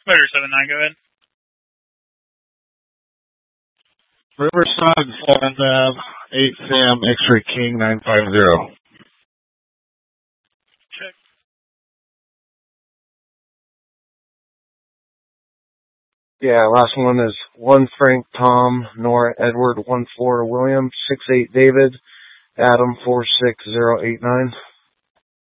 Motor 79, go ahead. Riverside 7 Nav 8 Sam X-Ray King 950. Check. Yeah, last one is 1 Frank Tom Nora Edward 14 William 68 David Adam 46089.